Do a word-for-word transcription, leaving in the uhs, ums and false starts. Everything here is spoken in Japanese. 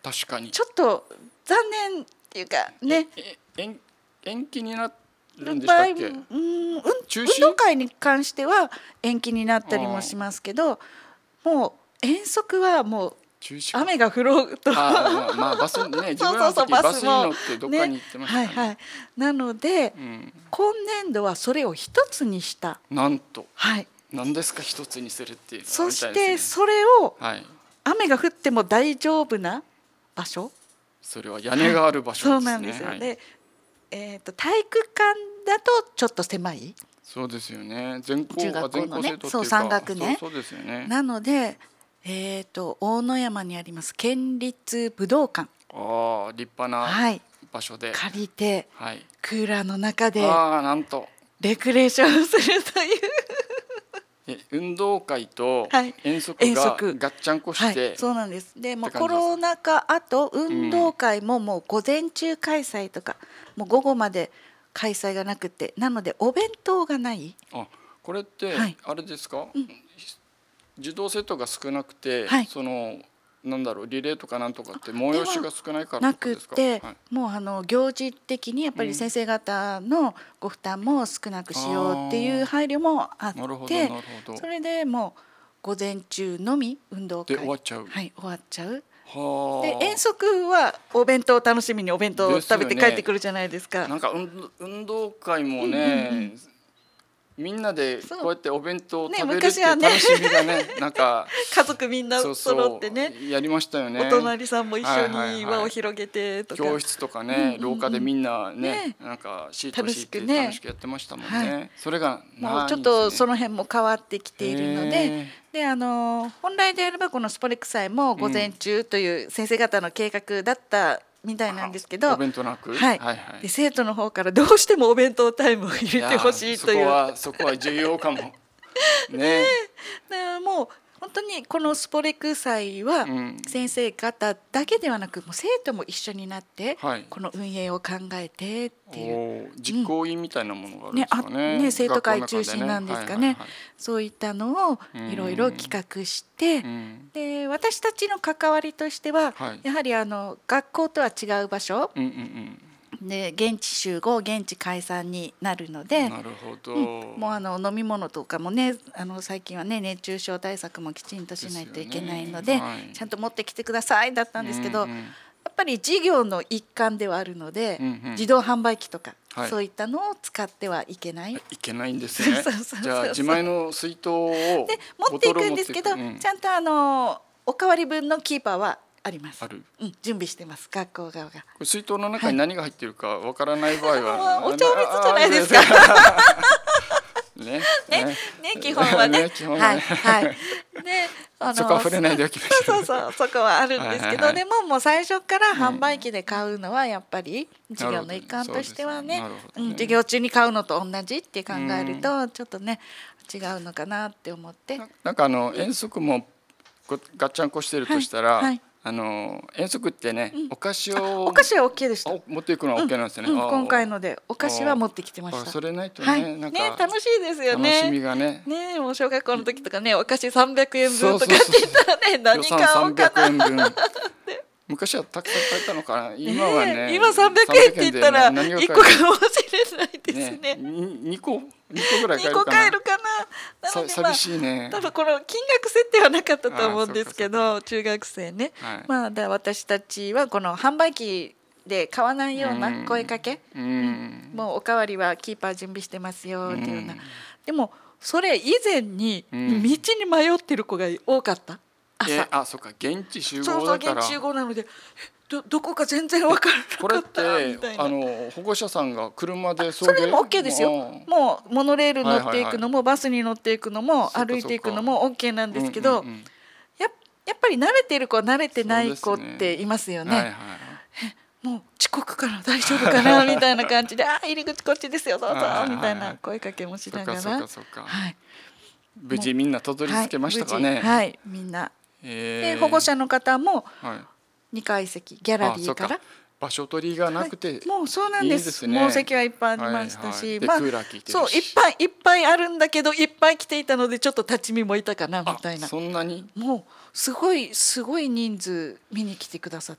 確かにちょっと残念っていうかね。 ええ延延期になるんでしたっけ？ うん、運中止動会に関しては延期になったりもしますけど、もう遠足はもう中止か雨が降ろうとあ、まあ、バスね自分らの時バスに乗ってどっかに行ってましたね。 はいはい、なので、 うん、 今年度はそれを一つにした。 なんと、 はい、 何ですか一つにするっていうのはそみたいしてですね。 それをはい、 雨が降っても大丈夫な場所、 それは屋根がある場所ですね。 そうなんですよね、 はい、 えー、と体育館だとちょっと狭い、 そうですよね。全校中学校のね、 全校生徒っていうかそうさん学年、 そう、そうですよね。 なので、えー、と大野山にあります県立武道館、 ああ、立派なはい、 場所で、 借りて、 はい、 クーラーの中でああ、なんとレクレーションするというえ運動会とはい遠足遠が足ガッチャンコはい、 して、 そうなんです。でもうコって感じですロナ禍あと運動会ももう午前中開催とか、もう午後まで開催がなくて、なのでお弁当がない。 あ、これってはいあれですか、 うん児童生徒が少なくて、 はいそのなんだろうリレーとかなんとかって催しが少ないからなくとかですか？ て、 はい、 もうあの行事的にやっぱり先生方のご負担も少なくしようっていう配慮もあっなるほどて、 なるほど。 それでもう午前中のみ運動会で終わっちゃう。 はい終わっちゃう。 はで遠足はお弁当を楽しみにお弁当を食べてですよね帰ってくるじゃないですか。 なんか運運動会もね、 うんうんうんみんなでそうこうやってお弁当をね食べるっていう昔はね楽しみがねなんか家族みんなそうそう揃ってね、 やりましたよね。 お隣さんも一緒はいはいはいに輪を広げてとか、 教室とかね、 うんうんうん廊下でみんなねねなんかシート敷いて楽しくね楽しくやってましたもんね。 はいそれがもうちょっないんですね。 とその辺も変わってきているので、 へであの本来であればこのスポレック祭も午前中という先生方の計画だったみたいなんですけど、 お弁当なく、 はいはいはい、 で生徒の方からどうしてもお弁当タイムを入れてほしいという。 やそこはそこは重要かもね。 でもう本当にこのスポレク祭はうん先生方だけではなく、もう生徒も一緒になってはいこの運営を考えてっていう、 おー実行委員みたいなものがあるんでねあすかね。 ね、生徒会中心なんですかね、 学校の中ではいはいはいそういったのをいろいろ企画して、 うんで私たちの関わりとしては、 はいやはりあの学校とは違う場所うんうんで現地集合現地解散になるのうでん、なるほど、 うんもうあの飲み物とかもね、あの最近はね熱中症対策もきちんとしないといけないので、 ですよねはいちゃんと持ってきてくださいだったんですけど、 うんうんやっぱり事業の一環ではあるので、 うんうん自動販売機とか、 はいそういったのを使ってはいけない。 いけないんですね。 そうそうそうそうじゃあ自前の水筒をで持っていくんですけど、 ボトルを持っていくうんちゃんとあのおかわり分のキーパーはあります。 ある。 うん、準備してます学校側が。 これ水筒の中に何が入ってるかわからない場合は、 お茶水じゃないですか。 ねねね基本はね。 ね基本はねはいはい。で、あのそこは触れないでおきましょう。 そうそうそうそこはあるんですけど、 はいはいはいでももう最初から販売機で買うのはやっぱり授業の一環としてはね、 なるほどそうですねなるほどねうん授業中に買うのと同じって考えるとちょっとね違うのかなって思って。 なんかあの遠足もごガッチャンコしてるとしたら、 はいはいあの遠足ってね、お菓子をお菓子は OK でした。 あ持っていくのは OK なんですよね。 うんあー今回のでお菓子は持ってきてましあた。 それないとね、 はい、 なんかね楽しいですよね。 楽しみがね。 ねもう小学校の時とかねお菓子さんびゃくえんそうそうそう分とかって言ったらね何予算買おうかな。 さんびゃくえんぶん昔はたくさん買えたのかな。今はね、 ね今さんびゃくえんって言ったらさんびゃくえんでいっこかもしれないですね。 にこにこぐらい買えにこるかな。 買えるかな。なのでさ寂しいね。 多分この金額設定はなかったと思うんですけど中学生ね、 はいまあだから私たちはこの販売機で買わないような声かけ、 うんもうおかわりはキーパー準備してますよっていうような、 うんでもそれ以前に道うんに迷ってる子が多かった朝、 えあそうか現地集そうそう合だから現地集合なのでえどどこか全然分からこれっなかったみたいな。 てあの保護者さんが車で送迎それでも OK ですよ。 うんもうモノレール乗っていくのも、 はいバスに乗っていくのもそうか歩いていくのも OK なんですけど、 うんうんうんややっぱり慣れてる子慣れてない子そうですねっていますよね。 はいはいもう遅刻かな大丈夫かなみたいな感じであ入り口こっちですよどうぞはいはいはいみたいな声かけもしながら、 そっかそっかそっかはい、 無事みんなたどり着けましたかね。 はい、無事はいみんなえーで保護者の方もはいにかい席ギャラリーからあそうか場所取りがなくて、 はいもうそうなんですいいですねもう席はいっぱいありましたし、まあはいはいでクーラー効いてるしそういっぱいいっぱいあるんだけどいっぱい来ていたのでちょっと立ち見もいたかなみたいなあそんなにもうすごいすごい人数見に来てくださっ